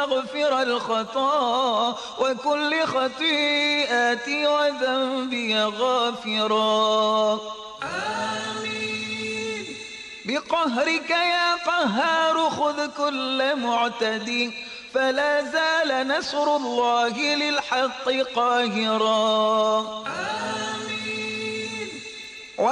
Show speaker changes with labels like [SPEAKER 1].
[SPEAKER 1] تغفر الخطا وكل خطيئتي وذنبي غافرا. آمين. بقهرك يا قهار خذ كل معتدي فلا زال نصر الله للحق قاهرا. آمين.